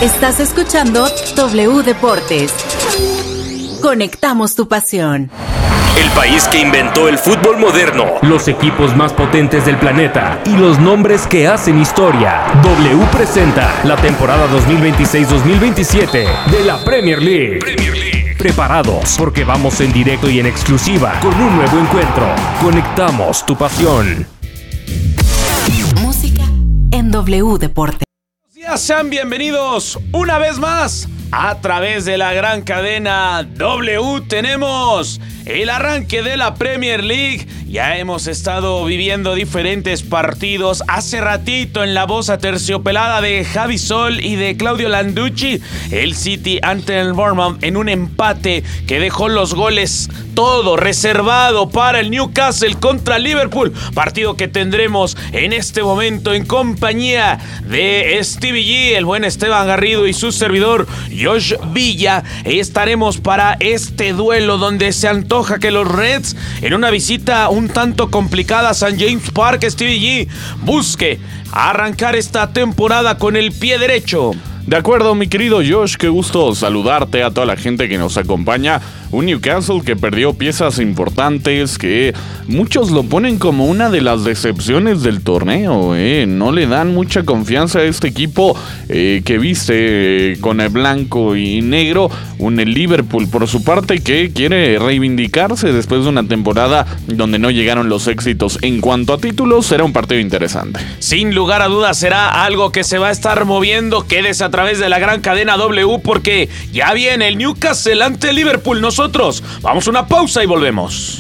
Estás escuchando W Deportes. Conectamos tu pasión. El país que inventó el fútbol moderno, los equipos más potentes del planeta y los nombres que hacen historia. W presenta la temporada 2026-2027 de la Premier League. Preparados, porque vamos en directo y en exclusiva con un nuevo encuentro. Conectamos tu pasión. Música en W Deportes. Sean bienvenidos una vez más a través de la gran cadena W. Tenemos el arranque de la Premier League. Ya hemos estado viviendo diferentes partidos. Hace ratito en la voz aterciopelada de Javi Sol y de Claudio Landucci, el City ante el Bournemouth en un empate que dejó los goles todo reservado para el Newcastle contra Liverpool. Partido que tendremos en este momento en compañía de Stevie G, el buen Esteban Garrido y su servidor Josh Villa. Estaremos para este duelo donde se antoja que los Reds, en una visita un tanto complicada a St. James Park, Stevie G busque arrancar esta temporada con el pie derecho. De acuerdo, mi querido Josh, qué gusto saludarte, a toda la gente que nos acompaña. Un Newcastle que perdió piezas importantes, que muchos lo ponen como una de las decepciones del torneo. No le dan mucha confianza a este equipo que viste con el blanco y negro. Un Liverpool, por su parte, que quiere reivindicarse después de una temporada donde no llegaron los éxitos. En cuanto a títulos, será un partido interesante. Sin lugar a dudas, será algo que se va a estar moviendo. Quédese a través de la gran cadena W, porque ya viene el Newcastle ante Liverpool. Nosotros vamos a una pausa y volvemos.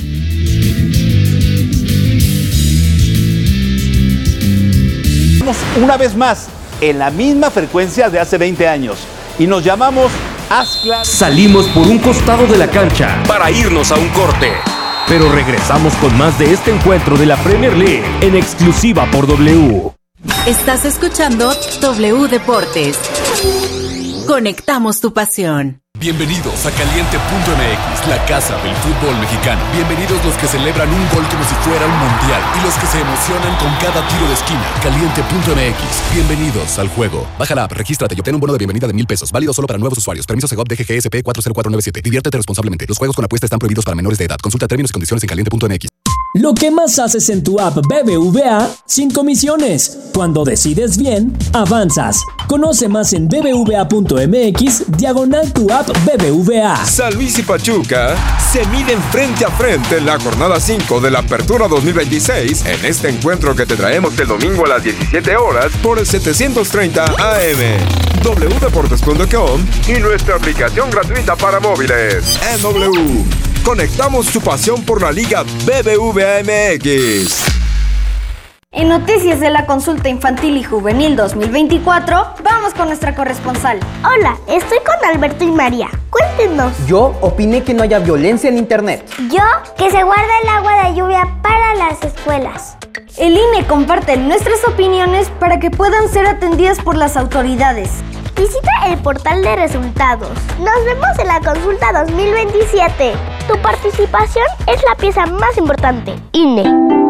Una vez más, en la misma frecuencia de hace 20 años. Y nos llamamos Ascla. Salimos por un costado de la cancha para irnos a un corte. Pero regresamos con más de este encuentro de la Premier League en exclusiva por W. Estás escuchando W Deportes. Conectamos tu pasión. Bienvenidos a Caliente.mx, la casa del fútbol mexicano. Bienvenidos los que celebran un gol como si fuera un mundial y los que se emocionan con cada tiro de esquina. Caliente.mx, bienvenidos al juego. Baja la app, regístrate y obtén un bono de bienvenida de $1,000. Válido solo para nuevos usuarios. Permiso Segov DGGSP 40497. Diviértete responsablemente. Los juegos con apuesta están prohibidos para menores de edad. Consulta términos y condiciones en Caliente.mx. Lo que más haces en tu app BBVA sin comisiones. Cuando decides bien, avanzas. Conoce más en bbva.mx/tu app BBVA. San Luis y Pachuca se miden frente a frente en la jornada 5 de la Apertura 2026 en este encuentro que te traemos el domingo a las 17 horas por el 730 AM, wdeportes.com y nuestra aplicación gratuita para móviles. En W, conectamos tu pasión por la Liga BBVA MX. En noticias de la consulta infantil y juvenil 2024, vamos con nuestra corresponsal. Hola, estoy con Alberto y María. Cuéntenos. Yo opiné que no haya violencia en internet. Yo, que se guarde el agua de lluvia para las escuelas. El INE comparte nuestras opiniones para que puedan ser atendidas por las autoridades. Visita el portal de resultados. Nos vemos en la consulta 2027. Tu participación es la pieza más importante. INE.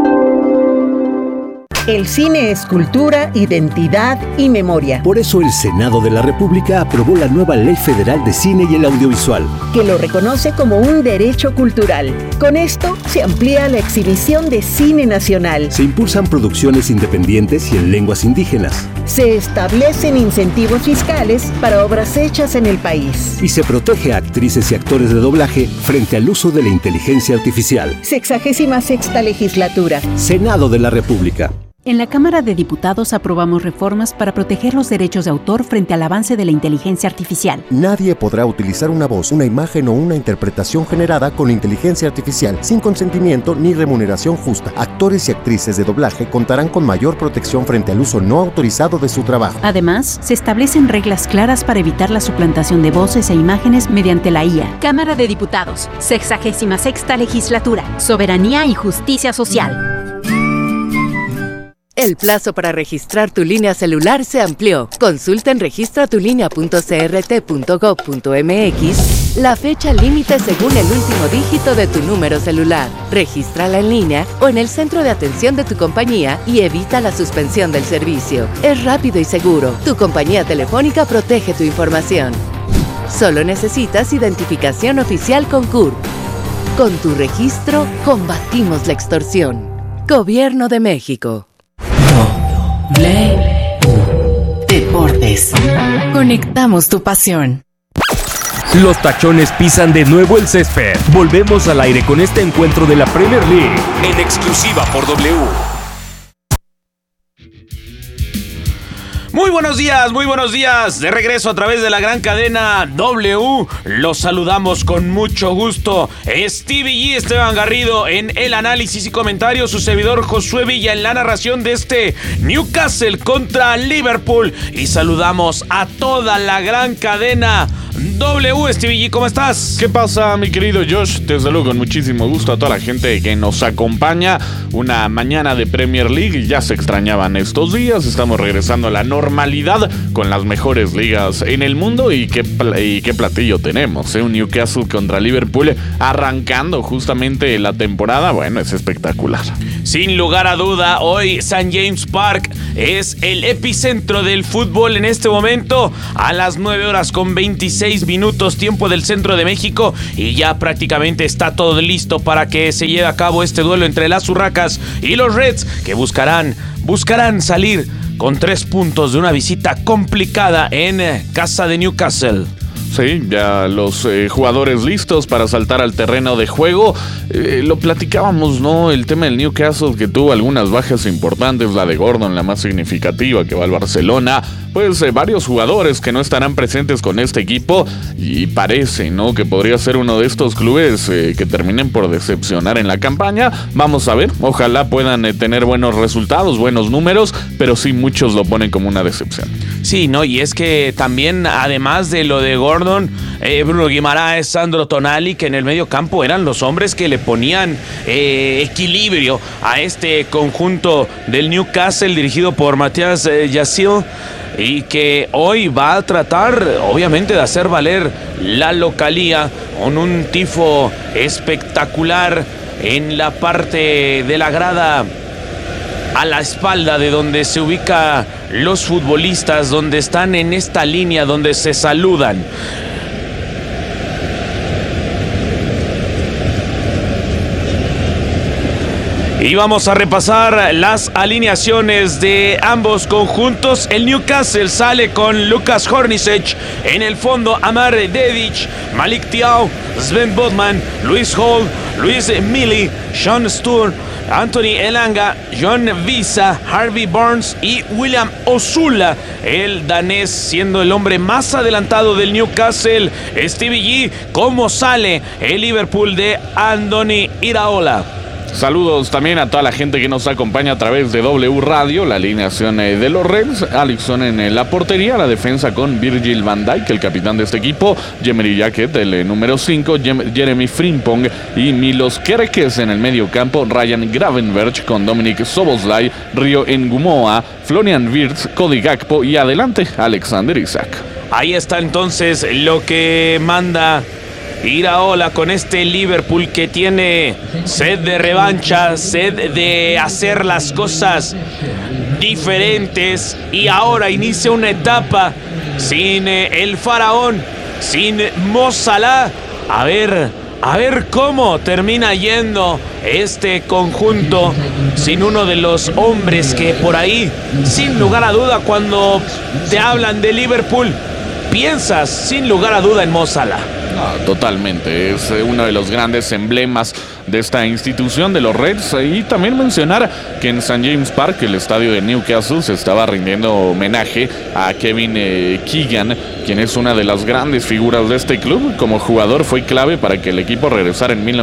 El cine es cultura, identidad y memoria. Por eso el Senado de la República aprobó la nueva Ley Federal de Cine y el Audiovisual, que lo reconoce como un derecho cultural. Con esto se amplía la exhibición de cine nacional. Se impulsan producciones independientes y en lenguas indígenas. Se establecen incentivos fiscales para obras hechas en el país. Y se protege a actrices y actores de doblaje frente al uso de la inteligencia artificial. 66ª legislatura. Senado de la República. En la Cámara de Diputados aprobamos reformas para proteger los derechos de autor frente al avance de la inteligencia artificial. Nadie podrá utilizar una voz, una imagen o una interpretación generada con inteligencia artificial sin consentimiento ni remuneración justa. Actores y actrices de doblaje contarán con mayor protección frente al uso no autorizado de su trabajo. Además, se establecen reglas claras para evitar la suplantación de voces e imágenes mediante la IA. Cámara de Diputados, 66ª legislatura, soberanía y justicia social. El plazo para registrar tu línea celular se amplió. Consulta en registratulínea.crt.gov.mx la fecha límite según el último dígito de tu número celular. Regístrala en línea o en el centro de atención de tu compañía y evita la suspensión del servicio. Es rápido y seguro. Tu compañía telefónica protege tu información. Solo necesitas identificación oficial con CURP. Con tu registro, combatimos la extorsión. Gobierno de México. Deportes. Conectamos tu pasión. Los tachones pisan de nuevo el césped. Volvemos al aire con este encuentro de la Premier League. En exclusiva por W. Muy buenos días, de regreso a través de la gran cadena W. Los saludamos con mucho gusto. Stevie G, Esteban Garrido en el análisis y comentarios, su servidor Josué Villa en la narración de este Newcastle contra Liverpool. Y saludamos a toda la gran cadena W. Stevie G, ¿cómo estás? ¿Qué pasa, mi querido Josh? Te saludo con muchísimo gusto a toda la gente que nos acompaña. Una mañana de Premier League, ya se extrañaban estos días. Estamos regresando a la normalidad con las mejores ligas en el mundo. Y qué platillo tenemos, ¿eh? Un Newcastle contra Liverpool arrancando justamente la temporada. Bueno, es espectacular. Sin lugar a duda, hoy St. James Park es el epicentro del fútbol en este momento. A las 9:26 tiempo del centro de México, y ya prácticamente está todo listo para que se lleve a cabo este duelo entre las Urracas y los Reds, que buscarán salir con 3 puntos de una visita complicada en casa de Newcastle. Sí, ya los jugadores listos para saltar al terreno de juego. Lo platicábamos, ¿no? El tema del Newcastle, que tuvo algunas bajas importantes, la de Gordon, la más significativa, que va al Barcelona. Pues varios jugadores que no estarán presentes con este equipo, y parece, ¿no?, que podría ser uno de estos clubes que terminen por decepcionar en la campaña. Vamos a ver, ojalá puedan tener buenos resultados, buenos números, pero sí muchos lo ponen como una decepción. Sí, no, y es que también, además de lo de Gordon, Bruno Guimaraes, Sandro Tonali, que en el medio campo eran los hombres que le ponían equilibrio a este conjunto del Newcastle dirigido por Matías Yacil, y que hoy va a tratar, obviamente, de hacer valer la localía con un tifo espectacular en la parte de la grada a la espalda de donde se ubican los futbolistas, donde están en esta línea donde se saludan. Y vamos a repasar las alineaciones de ambos conjuntos. El Newcastle sale con Lukas Hornacek, en el fondo Amar Dedic, Malik Thiaw, Sven Botman, Luis Hall, Luis Mili, Sean Sturr, Anthony Elanga, John Visa, Harvey Barnes y William Osula, el danés siendo el hombre más adelantado del Newcastle. Stevie G, ¿cómo sale el Liverpool de Andoni Iraola? Saludos también a toda la gente que nos acompaña a través de W Radio. La alineación de los Reds: Alisson en la portería, la defensa con Virgil van Dijk, el capitán de este equipo, Jemery Jacket, el número 5, Jeremy Frimpong y Milos Kerkez en el medio campo, Ryan Gravenberch con Dominic Szoboszlai, Rio Ngumoa, Florian Wirtz, Cody Gakpo y adelante Alexander Isak. Ahí está entonces lo que manda Iraola con este Liverpool, que tiene sed de revancha, sed de hacer las cosas diferentes, y ahora inicia una etapa sin el faraón, sin Mo Salah. A ver cómo termina yendo este conjunto sin uno de los hombres que por ahí, sin lugar a duda, cuando te hablan de Liverpool, piensas sin lugar a duda en Mo Salah. No, totalmente, es uno de los grandes emblemas de esta institución de los Reds. Y también mencionar que en St. James Park, el estadio de Newcastle, se estaba rindiendo homenaje a Kevin Keegan, quien es una de las grandes figuras de este club. Como jugador fue clave para que el equipo regresara en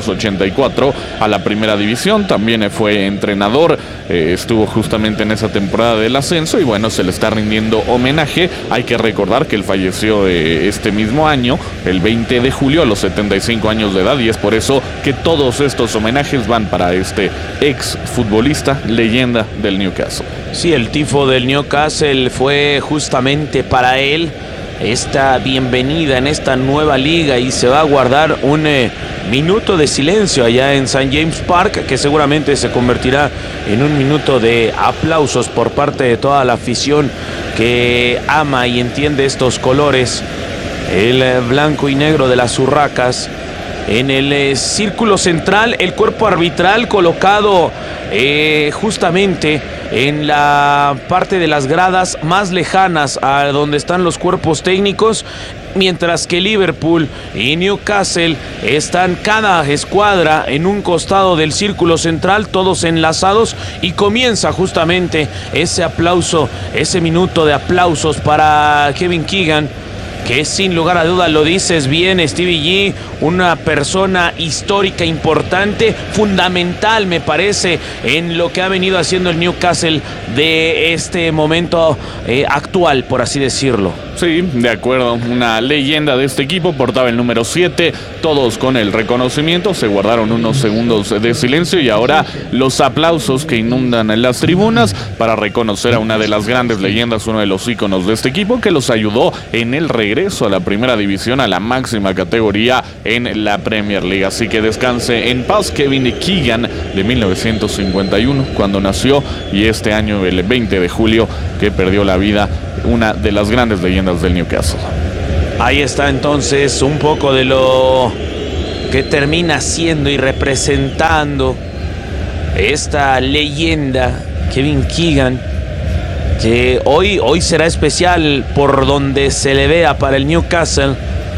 1984 a la primera división. También fue entrenador, estuvo justamente en esa temporada del ascenso, y bueno, se le está rindiendo homenaje. Hay que recordar que él falleció este mismo año, el 20 de julio, a los 75 años de edad, y es por eso que todos todos estos homenajes van para este ex futbolista, leyenda del Newcastle. Sí, el tifo del Newcastle fue justamente para él esta bienvenida en esta nueva liga, y se va a guardar un minuto de silencio allá en St. James Park, que seguramente se convertirá en un minuto de aplausos por parte de toda la afición que ama y entiende estos colores, el blanco y negro de las urracas. En el círculo central, el cuerpo arbitral colocado justamente en la parte de las gradas más lejanas a donde están los cuerpos técnicos, mientras que Liverpool y Newcastle están cada escuadra en un costado del círculo central, todos enlazados, y comienza justamente ese aplauso, ese minuto de aplausos para Kevin Keegan, que sin lugar a duda, lo dices bien, Stevie G, una persona histórica, importante, fundamental, me parece, en lo que ha venido haciendo el Newcastle de este momento actual, por así decirlo. Sí, de acuerdo, una leyenda de este equipo, portaba el número 7, todos con el reconocimiento, se guardaron unos segundos de silencio y ahora los aplausos que inundan en las tribunas para reconocer a una de las grandes leyendas, uno de los íconos de este equipo que los ayudó en el regreso a la primera división, a la máxima categoría en la Premier League. Así que descanse en paz Kevin Keegan, de 1951, cuando nació, y este año, el 20 de julio, que perdió la vida, una de las grandes leyendas del Newcastle. Ahí está entonces un poco de lo que termina siendo y representando esta leyenda, Kevin Keegan, que hoy será especial por donde se le vea para el Newcastle.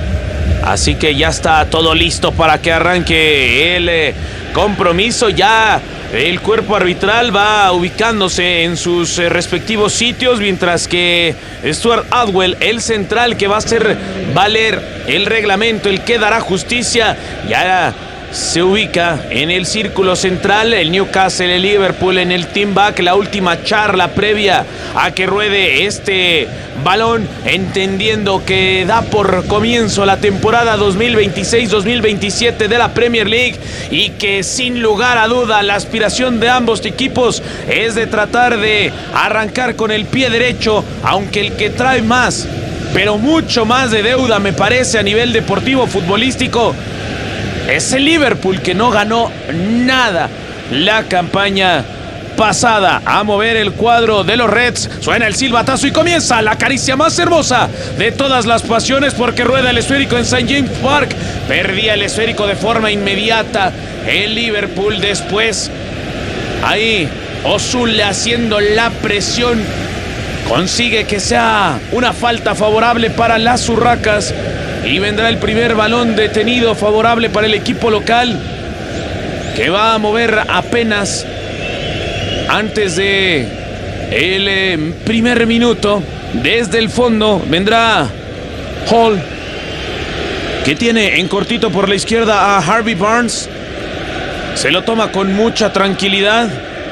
Así que ya está todo listo para que arranque el compromiso. Ya el cuerpo arbitral va ubicándose en sus respectivos sitios, mientras que Stuart Atwell, el central que va a hacer valer el reglamento, el que dará justicia, ya se ubica en el círculo central. El Newcastle, el Liverpool en el team back, la última charla previa a que ruede este balón, entendiendo que da por comienzo la temporada 2026-2027 de la Premier League, y que sin lugar a duda la aspiración de ambos equipos es de tratar de arrancar con el pie derecho, aunque el que trae más, pero mucho más de deuda, me parece, a nivel deportivo futbolístico, es el Liverpool, que no ganó nada la campaña pasada. A mover el cuadro de los Reds, suena el silbatazo y comienza la caricia más hermosa de todas las pasiones, porque rueda el esférico en St. James Park. Perdía el esférico de forma inmediata el Liverpool. Después, ahí Ozil haciendo la presión, consigue que sea una falta favorable para las urracas, y vendrá el primer balón detenido favorable para el equipo local, que va a mover apenas antes de el primer minuto. Desde el fondo vendrá Hall, que tiene en cortito por la izquierda a Harvey Barnes. Se lo toma con mucha tranquilidad.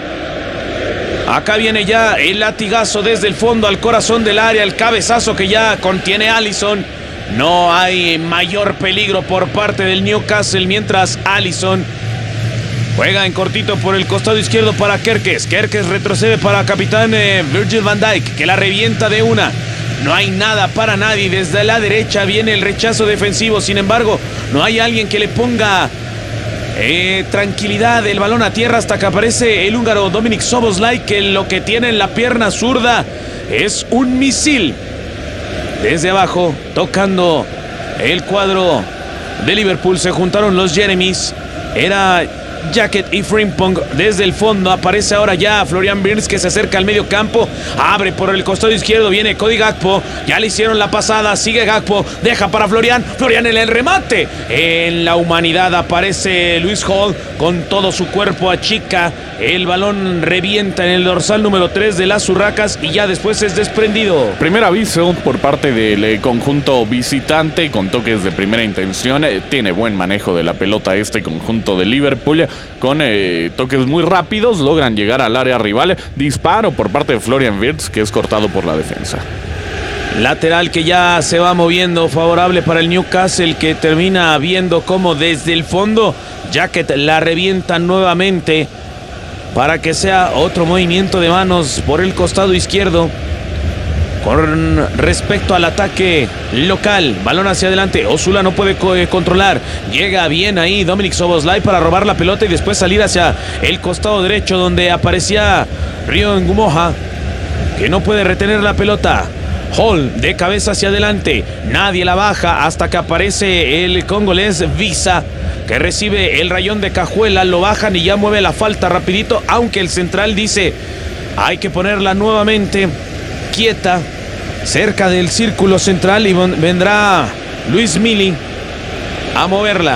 Acá viene ya el latigazo desde el fondo al corazón del área, el cabezazo que ya contiene Alisson. No hay mayor peligro por parte del Newcastle, mientras Alisson juega en cortito por el costado izquierdo para Kerkez. Kerkez retrocede para capitán Virgil van Dijk, que la revienta de una. No hay nada para nadie. Desde la derecha viene el rechazo defensivo. Sin embargo, no hay alguien que le ponga tranquilidad. El balón a tierra hasta que aparece el húngaro Dominik Szoboszlai, que lo que tiene en la pierna zurda es un misil. Desde abajo, tocando el cuadro de Liverpool, se juntaron los Jeremys. Era Jacket y Frimpong. Desde el fondo aparece ahora ya Florian Wirtz, que se acerca al medio campo. Abre por el costado izquierdo, viene Cody Gakpo. Ya le hicieron la pasada, sigue Gakpo. Deja para Florian. Florian en el remate. En la humanidad aparece Lewis Hall con todo su cuerpo, achica. El balón revienta en el dorsal número 3 de las urracas y ya después es desprendido. Primer aviso por parte del conjunto visitante con toques de primera intención. Tiene buen manejo de la pelota este conjunto de Liverpool. Con toques muy rápidos logran llegar al área rival. Disparo por parte de Florian Wirtz, que es cortado por la defensa. Lateral que ya se va moviendo favorable para el Newcastle, que termina viendo cómo desde el fondo Jacket la revienta nuevamente para que sea otro movimiento de manos por el costado izquierdo. Con respecto al ataque local, balón hacia adelante, Osula no puede controlar, llega bien ahí Dominik Szoboszlai para robar la pelota y después salir hacia el costado derecho donde aparecía Rio Ngumoha, que no puede retener la pelota. Hall de cabeza hacia adelante, nadie la baja hasta que aparece el congolés Visa, que recibe el rayón de cajuela, lo bajan y ya mueve la falta rapidito, aunque el central dice hay que ponerla nuevamente quieta cerca del círculo central y vendrá Luis Mili a moverla.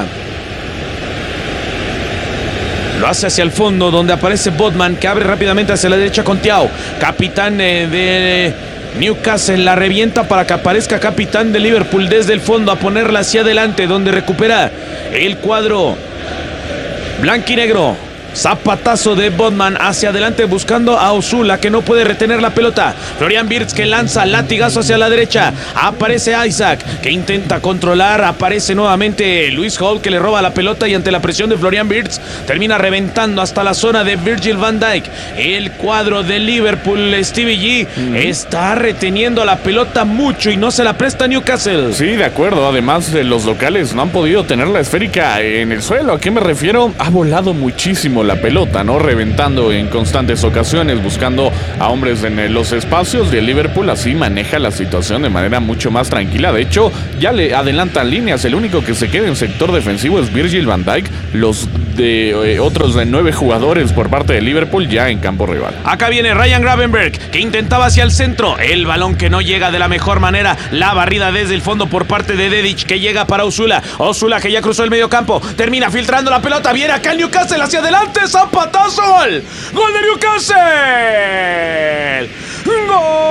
Lo hace hacia el fondo donde aparece Botman, que abre rápidamente hacia la derecha con Thiaw, capitán de Newcastle, la revienta para que aparezca capitán de Liverpool desde el fondo a ponerla hacia adelante donde recupera el cuadro blanquinegro. Zapatazo de Botman hacia adelante buscando a Osula, que no puede retener la pelota. Florian Wirtz, que lanza latigazo hacia la derecha. Aparece Isaac, que intenta controlar. Aparece nuevamente Luis Hall, que le roba la pelota y ante la presión de Florian Wirtz termina reventando hasta la zona de Virgil van Dijk. El cuadro de Liverpool, Stevie G, está reteniendo la pelota mucho y no se la presta Newcastle. Sí, de acuerdo. Además, los locales no han podido tener la esférica en el suelo. ¿A qué me refiero? Ha volado muchísimo la pelota, ¿no? Reventando en constantes ocasiones, buscando a hombres en los espacios de Liverpool. Así maneja la situación de manera mucho más tranquila. De hecho, ya le adelantan líneas. El único que se queda en sector defensivo es Virgil van Dijk. Los de otros 9 jugadores por parte de Liverpool ya en campo rival. Acá viene Ryan Gravenberch, que intentaba hacia el centro. El balón que no llega de la mejor manera. La barrida desde el fondo por parte de Dedic, que llega para Osula. Osula, que ya cruzó el medio campo. Termina filtrando la pelota. Viene acá el Newcastle hacia adelante. ¡Zapatazo! ¡Gol de Newcastle! ¡Gol!